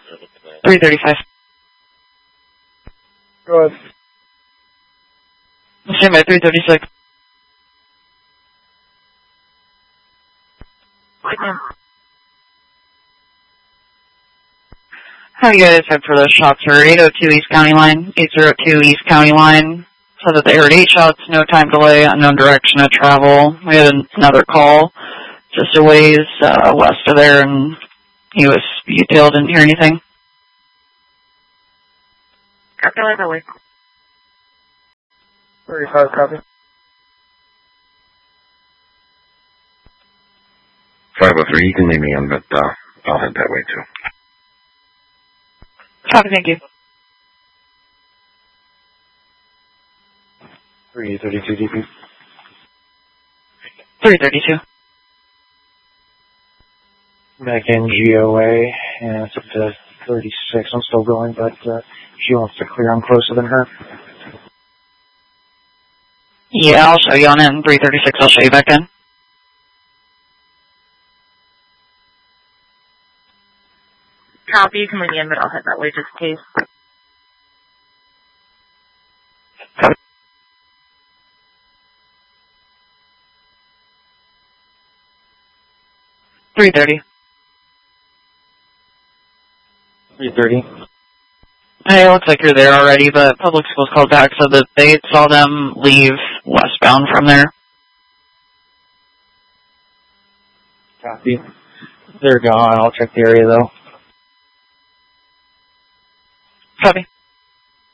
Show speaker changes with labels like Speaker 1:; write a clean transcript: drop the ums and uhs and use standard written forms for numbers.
Speaker 1: 335.
Speaker 2: Go ahead.
Speaker 1: Stand by 336. How you guys head for those shots for 802 East County Line, 802 East County Line. So that they heard 8 shots, no time delay, unknown direction of travel. We had another call just a ways west of there, and he was detailed, didn't hear anything.
Speaker 3: Copy, like always.
Speaker 2: 35, copy.
Speaker 4: 503, you can leave me in, but I'll head that way too.
Speaker 1: Copy, thank you.
Speaker 2: 332 DP.
Speaker 1: 332.
Speaker 2: Back in GOA, and it's up to 36. I'm still going, but she wants to clear. I'm closer than her.
Speaker 1: Yeah, I'll show you on in 336. I'll show you back in.
Speaker 3: Copy, you can leave me in, but I'll head that way just in case.
Speaker 1: Copy. $330.
Speaker 2: 330.
Speaker 1: Hey, it looks like you're there already, but public schools called back so that they saw them leave westbound from there.
Speaker 2: Copy. They're gone. I'll check the area, though.
Speaker 1: Copy.